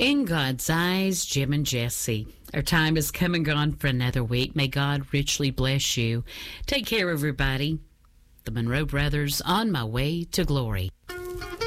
In God's eyes, Jim and Jesse. Our time has come and gone for another week. May God richly bless you. Take care, everybody. The Monroe Brothers, On My Way to Glory.